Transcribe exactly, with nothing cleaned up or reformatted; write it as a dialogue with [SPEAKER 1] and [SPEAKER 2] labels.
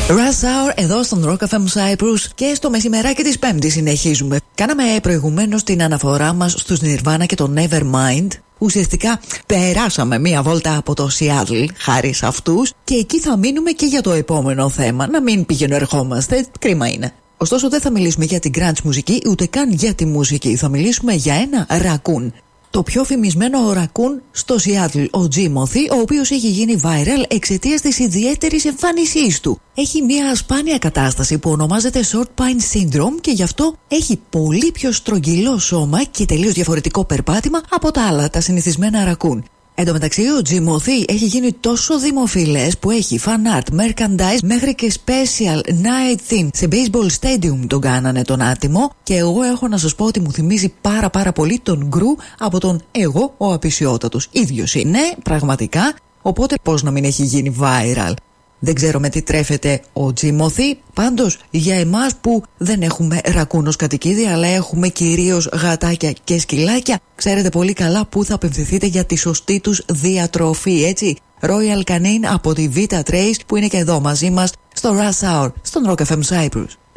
[SPEAKER 1] Rush Hour εδώ στον Rock εφ εμ Cyprus και στο μεσημεράκι της Πέμπτης συνεχίζουμε. Κάναμε προηγουμένως την αναφορά μας στους Nirvana και το Nevermind. Ουσιαστικά περάσαμε μία βόλτα από το Seattle χάρη σε αυτούς και εκεί θα μείνουμε και για το επόμενο θέμα. Να μην πηγαίνω ερχόμαστε, κρίμα είναι. Ωστόσο δεν θα μιλήσουμε για την grunge μουσική ούτε καν για τη μουσική. Θα μιλήσουμε για ένα ρακούν. Το πιο φημισμένο ρακούν στο Seattle, ο Jimothy, ο οποίος έχει γίνει viral εξαιτίας της ιδιαίτερης εμφάνισής του. Έχει μια σπάνια κατάσταση που ονομάζεται Short Pine Syndrome και γι' αυτό έχει πολύ πιο στρογγυλό σώμα και τελείως διαφορετικό περπάτημα από τα άλλα, τα συνηθισμένα ρακούν. Εν τω μεταξύ, ο Jimothy έχει γίνει τόσο δημοφιλές που έχει fan art, merchandise μέχρι και special night theme. Σε baseball stadium τον κάνανε τον άτιμο και εγώ έχω να σας πω ότι μου θυμίζει πάρα πάρα πολύ τον Γκρου από τον Εγώ ο Απισιότατος. Ίδιος είναι, πραγματικά, οπότε πώς να μην έχει γίνει viral. Δεν ξέρω με τι τρέφεται ο Jimothy. Πάντως για εμάς που δεν έχουμε ρακούν ως κατοικίδια, αλλά έχουμε κυρίως γατάκια και σκυλάκια, ξέρετε πολύ καλά που θα απευθυνθείτε για τη σωστή τους διατροφή, έτσι. Royal Canin από τη Vita Trace που είναι και εδώ μαζί μας στο Rush Hour, στον Rock εφ εμ Cyprus.